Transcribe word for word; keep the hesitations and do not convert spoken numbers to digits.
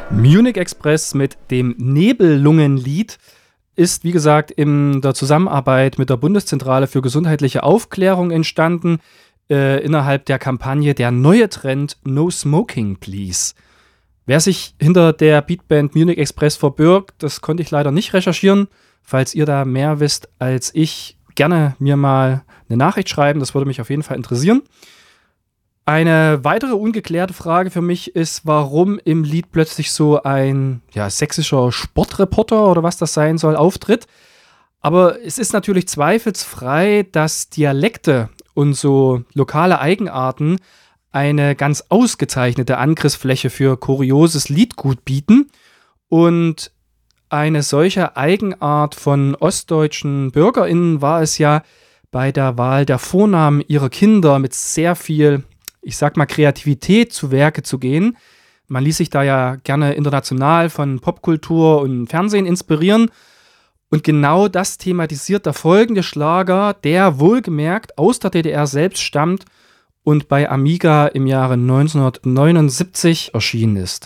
Munich Express mit dem Nebellungenlied ist, wie gesagt, in der Zusammenarbeit mit der Bundeszentrale für gesundheitliche Aufklärung entstanden, äh, innerhalb der Kampagne Der neue Trend No Smoking Please. Wer sich hinter der Beatband Munich Express verbirgt, das konnte ich leider nicht recherchieren. Falls ihr da mehr wisst als ich, gerne mir mal eine Nachricht schreiben, das würde mich auf jeden Fall interessieren. Eine weitere ungeklärte Frage für mich ist, warum im Lied plötzlich so ein ja, sächsischer Sportreporter oder was das sein soll, auftritt. Aber es ist natürlich zweifelsfrei, dass Dialekte und so lokale Eigenarten eine ganz ausgezeichnete Angriffsfläche für kurioses Liedgut bieten. Und eine solche Eigenart von ostdeutschen BürgerInnen war es ja bei der Wahl der Vornamen ihrer Kinder mit sehr viel, ich sag mal, Kreativität zu Werke zu gehen. Man ließ sich da ja gerne international von Popkultur und Fernsehen inspirieren. Und genau das thematisiert der folgende Schlager, der wohlgemerkt aus der D D R selbst stammt und bei Amiga im Jahre neunzehnhundertneunundsiebzig erschienen ist.